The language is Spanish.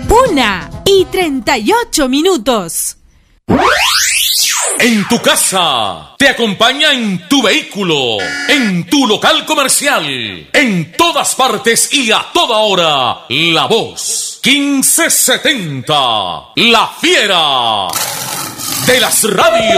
1:38. En tu casa, te acompaña en tu vehículo, en tu local comercial, en todas partes y a toda hora. La Voz 1570, la fiera de las radios.